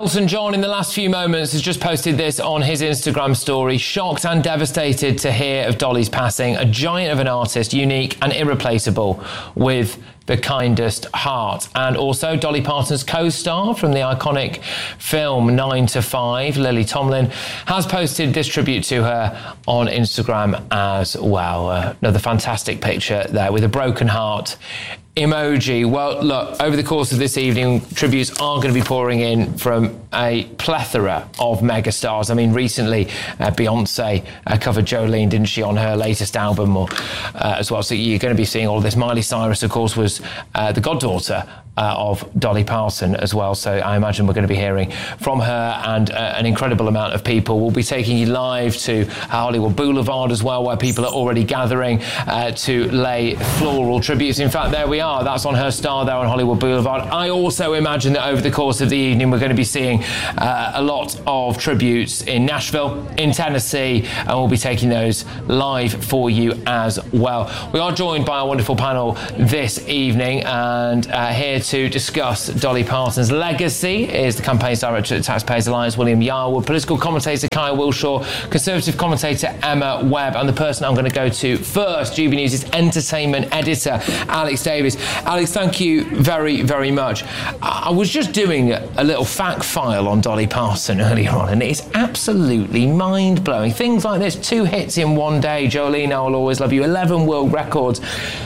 Elton John, in the last few moments, has just posted this on his Instagram story. Shocked and devastated to hear of Dolly's passing. A giant of an artist, unique and irreplaceable, with the kindest heart. And also Dolly Parton's co-star from the iconic film 9 to 5, Lily Tomlin, has posted this tribute to her on Instagram as well. Another fantastic picture there with a broken heart emoji. Well, look, over the course of this evening, tributes are going to be pouring in from a plethora of megastars. I mean, recently, Beyonce covered Jolene, didn't she, on her latest album as well. So you're going to be seeing all of this. Miley Cyrus, of course, was the goddaughter of Dolly Parton as well. So I imagine we're going to be hearing from her and an incredible amount of people. We'll be taking you live to Hollywood Boulevard as well, where people are already gathering to lay floral tributes. In fact, there we are. That's on her star there on Hollywood Boulevard. I also imagine that over the course of the evening, we're going to be seeing a lot of tributes in Nashville, in Tennessee, and we'll be taking those live for you as well. We are joined by a wonderful panel this evening, and here to discuss Dolly Parton's legacy is the campaigns director at Taxpayers Alliance, William Yarwood, political commentator Kyle Wilshaw, conservative commentator Emma Webb, and the person I'm going to go to first, GB News' entertainment editor, Alex Davis. Alex, thank you very, very much. I was just doing a little fact file on Dolly Parton earlier on, and it's absolutely mind-blowing. Things like this: 2 hits in one day, Jolene, I Will Always Love You, 11 world records,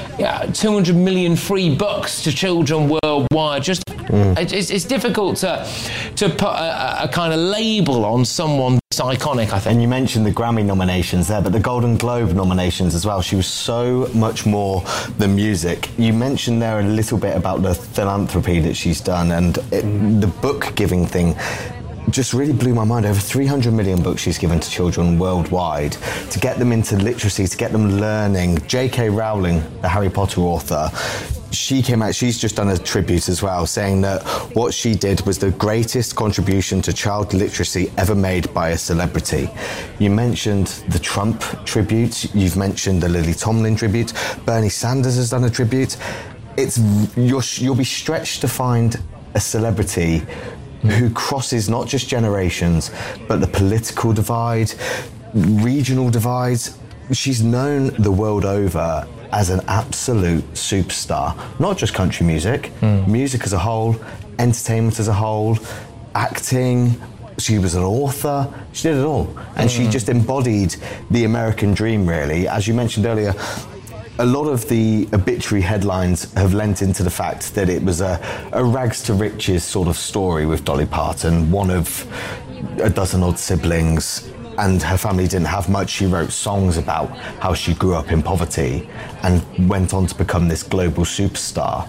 200 million free books to children worldwide. It's difficult to put a kind of label on someone this iconic, I think. And you mentioned the Grammy nominations there, but the Golden Globe nominations as well. She was so much more than music. You mentioned there a little bit about the philanthropy that she's done, and the book giving thing just really blew my mind. Over 300 million books she's given to children worldwide to get them into literacy, to get them learning. J.K. Rowling, the Harry Potter author, she came out, she's just done a tribute as well, saying that what she did was the greatest contribution to child literacy ever made by a celebrity. You mentioned the Trump tribute, you've mentioned the Lily Tomlin tribute, Bernie Sanders has done a tribute. You'll be stretched to find a celebrity who crosses not just generations, but the political divide, regional divides. She's known the world over as an absolute superstar, not just country music, music as a whole, entertainment as a whole, acting. She was an author, she did it all. And she just embodied the American dream, really. As you mentioned earlier, a lot of the obituary headlines have lent into the fact that it was a rags to riches sort of story with Dolly Parton, one of a dozen odd siblings, and her family didn't have much. She wrote songs about how she grew up in poverty and went on to become this global superstar.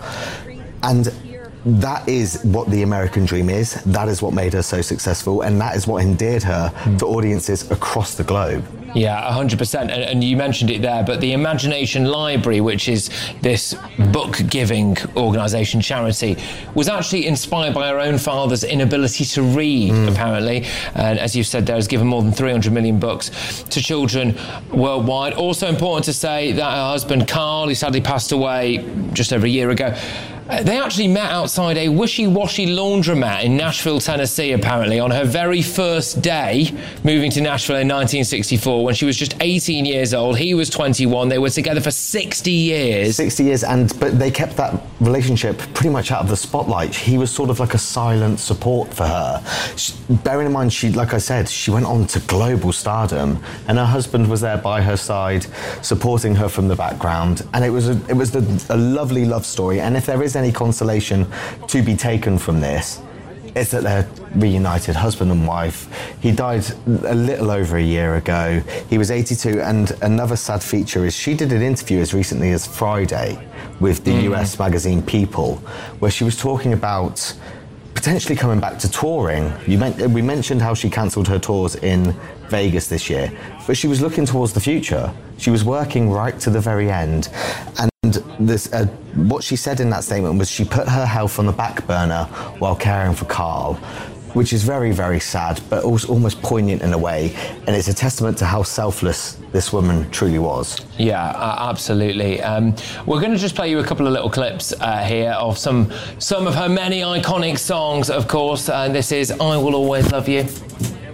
And that is what the American dream is. That is what made her so successful, and that is what endeared her to audiences across the globe. Yeah, 100%. And you mentioned it there, but the Imagination Library, which is this book-giving organisation, charity, was actually inspired by her own father's inability to read, apparently. And as you've said there, has given more than 300 million books to children worldwide. Also important to say that her husband, Carl, who sadly passed away just over a year ago, they actually met outside a wishy-washy laundromat in Nashville, Tennessee, apparently, on her very first day moving to Nashville in 1964, when she was just 18 years old. He was 21. They were together for 60 years. 60 years, but they kept that relationship pretty much out of the spotlight. He was sort of like a silent support for her. Bearing in mind, like I said, she went on to global stardom, and her husband was there by her side, supporting her from the background. And it was a lovely love story. And if there is any consolation to be taken from this, it's that they're reunited, husband and wife. He died a little over a year ago. He was 82, and another sad feature is she did an interview as recently as Friday with the US magazine People, where she was talking about potentially coming back to touring. We mentioned how she cancelled her tours in Vegas this year, but she was looking towards the future. She was working right to the very end. And what she said in that statement was she put her health on the back burner while caring for Carl. which is very, very sad, but also almost poignant in a way. And it's a testament to how selfless this woman truly was. Yeah, absolutely. We're going to just play you a couple of little clips here of some of her many iconic songs, of course. This is I Will Always Love You.